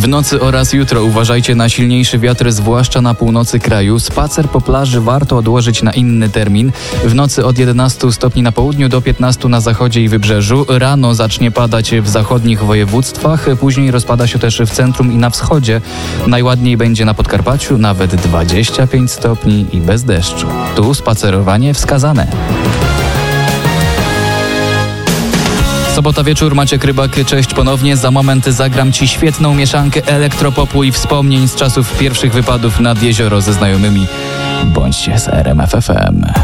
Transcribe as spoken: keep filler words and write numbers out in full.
nocy oraz jutro uważajcie na silniejszy wiatr, zwłaszcza na północy kraju. Spacer po plaży warto odłożyć na inny termin. W nocy od jedenastu stopni na południu do piętnastu na zachodzie i wybrzeżu. Rano zacznie padać w zachodnich województwach, później rozpada się też w centrum i na wschodzie. Najładniej będzie na Podkarpaciu, nawet dwadzieścia pięć stopni i bez deszczu. Tu spacerowanie wskazane. Sobota wieczór, Maciek Rybak, cześć ponownie. Za moment zagram Ci świetną mieszankę elektropopu i wspomnień z czasów pierwszych wypadów nad jezioro ze znajomymi. Bądźcie z R M F F M.